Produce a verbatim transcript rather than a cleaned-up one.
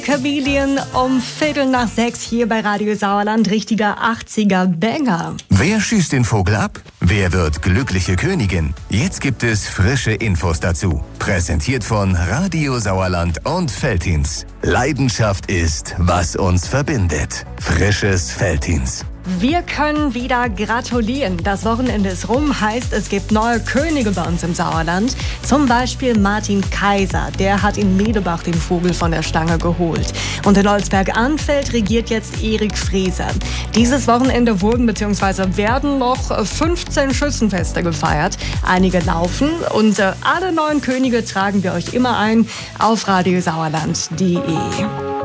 Chameleon um Viertel nach sechs hier bei Radio Sauerland. Richtiger achtziger-Banger. Wer schießt den Vogel ab? Wer wird glückliche Königin? Jetzt gibt es frische Infos dazu. Präsentiert von Radio Sauerland und Veltins. Leidenschaft ist, was uns verbindet. Frisches Veltins. Wir können wieder gratulieren. Das Wochenende ist rum, heißt, es gibt neue Könige bei uns im Sauerland. Zum Beispiel Martin Kaiser. Der hat in Medebach den Vogel von der Stange geholt. Und in Olsberg-Arnfeld regiert jetzt Erik Freser. Dieses Wochenende wurden bzw. werden noch fünfzehn Schützenfeste gefeiert. Einige laufen und äh, alle neuen Könige tragen wir euch immer ein auf radiosauerland punkt de.